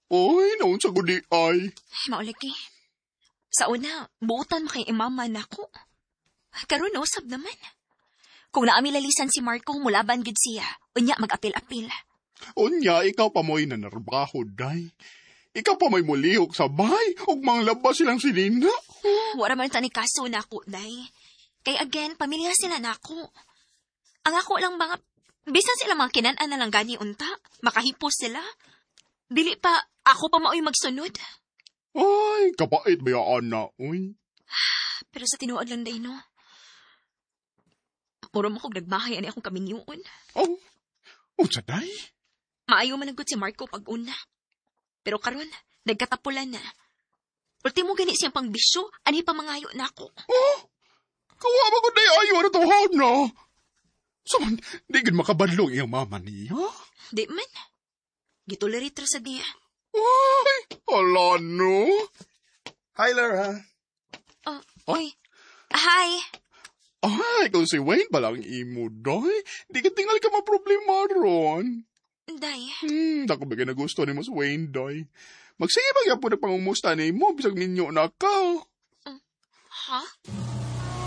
Oy, naon sa gudi ay. Maulagi. Sa una, buutan mo kay imama na ko. Karon usab naman. Kung naamilalisan si Marco, mulaban gid siya. Unya, mag-apil-apil. Unya, ikaw pa mo'y nanarbaho, day. Ikaw pa may mulihok sa bahay, ug manglabas silang sinina. Wala man tani kaso na ako, day. Kay again, pamilya sila na ako. Ang ako lang mga, bisan sila mga kinan-an na lang gani unta, makahipos sila. Dili pa, ako pa mao'y magsunod. Ay, kapait ba yaan na, uy. Pero sa tinuod lang, day, no? Muro mo kong nagbahay ani akong kaminyuon. Oh, unsa day? Maayo managot si Marco pag-una. Pero karon, nagkatapulan na. Ultimo gani siyang pangbisyo, ani pa mangayo na ako. Oh, kawawa ko day ayo na tawhan na. Saman, di gid makabadlong iyang mama niya. Di man. Gitoleritra sa diya. Ay, hala no. Hi, Laura. Oy. Hi. Ay, kung si Wayne palang imo, day. Di ka tingal ka maproblema ron. Day. Dako ba na gusto ni mo si Wayne, day. Magsige ba po na pangumusta ni mo, bisag ninyo na ka. Ha?